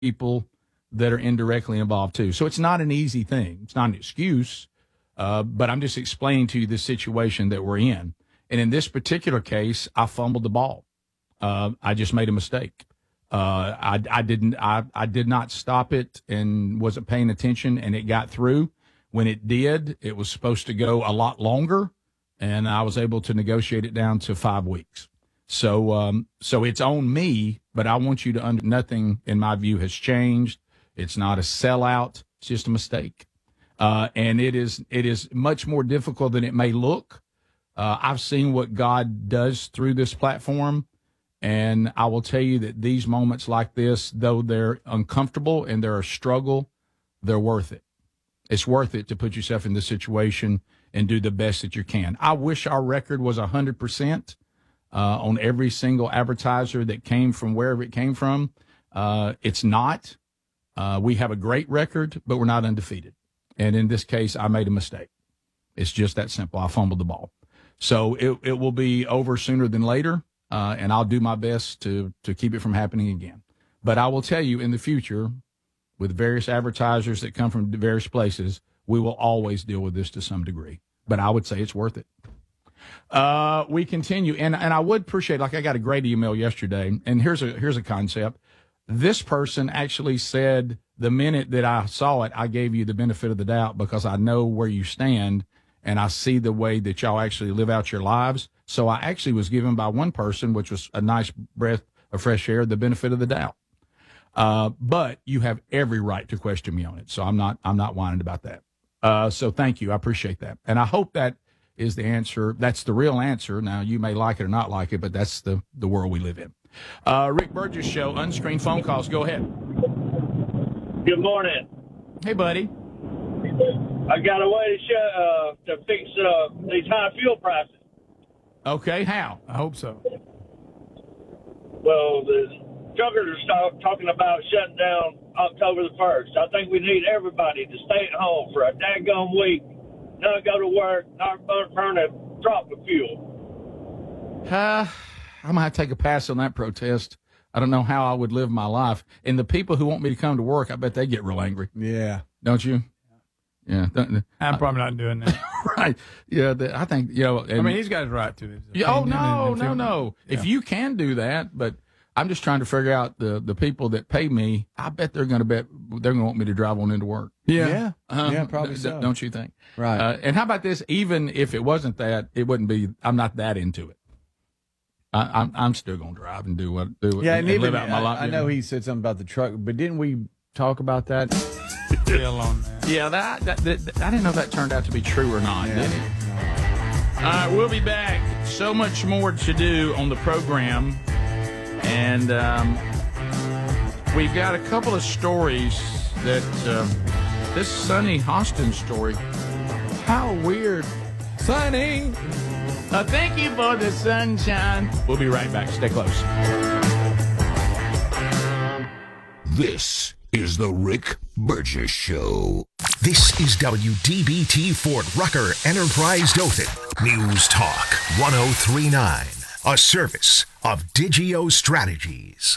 people that are indirectly involved too. So it's not an easy thing. It's not an excuse, but I'm just explaining to you the situation that we're in. And in this particular case, I fumbled the ball. I just made a mistake. I did not stop it and wasn't paying attention, and it got through. When it did, it was supposed to go a lot longer, and I was able to negotiate it down to 5 weeks. So it's on me, but I want you to nothing in my view has changed. It's not a sellout. It's just a mistake. And it is much more difficult than it may look. I've seen what God does through this platform. And I will tell you that these moments like this, though they're uncomfortable and they're a struggle, they're worth it. It's worth it to put yourself in this situation and do the best that you can. I wish our record was 100% on every single advertiser that came from wherever it came from. It's not. We have a great record, but we're not undefeated. And in this case, I made a mistake. It's just that simple. I fumbled the ball. So it will be over sooner than later. And I'll do my best to keep it from happening again. But I will tell you in the future, with various advertisers that come from various places, we will always deal with this to some degree. But I would say it's worth it. We continue. And I would appreciate, like I got a great email yesterday, and here's a concept. This person actually said the minute that I saw it, I gave you the benefit of the doubt because I know where you stand and I see the way that y'all actually live out your lives. So I actually was given by one person, which was a nice breath of fresh air, the benefit of the doubt. But you have every right to question me on it. So I'm not whining about that. So thank you. I appreciate that. And I hope that is the answer. That's the real answer. Now, you may like it or not like it, but that's the world we live in. Rick Burgess Show, unscreened phone calls. Go ahead. Good morning. Hey, buddy. I got a way to fix these high fuel prices. Okay, how? I hope so. Well, the truckers are talking about shutting down October the 1st. I think we need everybody to stay at home for a daggone week, not go to work, not burn a drop of fuel. I'm going to have to take a pass on that protest. I don't know how I would live my life. And the people who want me to come to work, I bet they get real angry. Yeah. Don't you? Yeah. I'm probably not doing that. Right. Yeah. I think, I mean, he's got his right to it. Yeah, no. Yeah. If you can do that, but I'm just trying to figure out the people that pay me, I bet they're going to want me to drive on into work. Yeah. Yeah. Probably so. Don't you think? Right. And how about this? Even if it wasn't that, it wouldn't be, I'm not that into it. I'm still going to drive and do what, yeah, and even, live out my life. I know he said something about the truck, but didn't we talk about that? Still on that. Yeah, that I didn't know if that turned out to be true or not, did it? All right, we'll be back. So much more to do on the program. And we've got a couple of stories that this Sonny Hostin story, how weird. Sonny! Thank you for the sunshine. We'll be right back. Stay close. This is the Rick Burgess Show. This is WDBT Fort Rucker Enterprise Dothan. News Talk 1039. A service of Digio Strategies.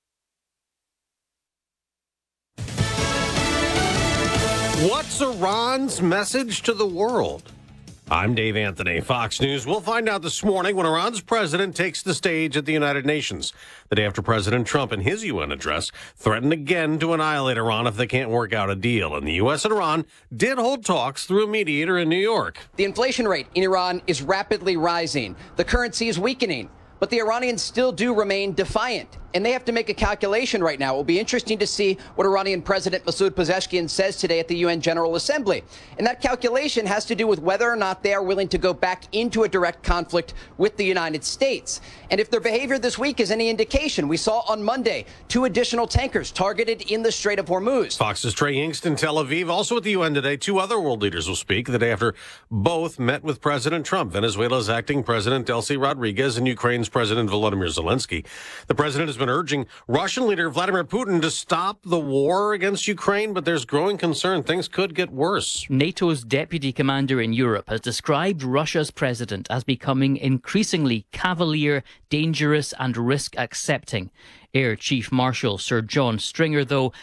What's Iran's message to the world? I'm Dave Anthony, Fox News. We'll find out this morning when Iran's president takes the stage at the United Nations, the day after President Trump, in his UN address, threatened again to annihilate Iran if they can't work out a deal. And the U.S. and Iran did hold talks through a mediator in New York. The inflation rate in Iran is rapidly rising. The currency is weakening. But the Iranians still do remain defiant, and they have to make a calculation right now. It will be interesting to see what Iranian President Masoud Pezeshkian says today at the UN General Assembly. And that calculation has to do with whether or not they are willing to go back into a direct conflict with the United States. And if their behavior this week is any indication, we saw on Monday 2 additional tankers targeted in the Strait of Hormuz. Fox's Trey Yingst in Tel Aviv. Also at the UN today, 2 other world leaders will speak the day after both met with President Trump, Venezuela's acting President Delcy Rodriguez and Ukraine's President Volodymyr Zelensky. The president has been urging Russian leader Vladimir Putin to stop the war against Ukraine, but there's growing concern things could get worse. NATO's deputy commander in Europe has described Russia's president as becoming increasingly cavalier, dangerous and risk-accepting. Air Chief Marshal Sir John Stringer, though,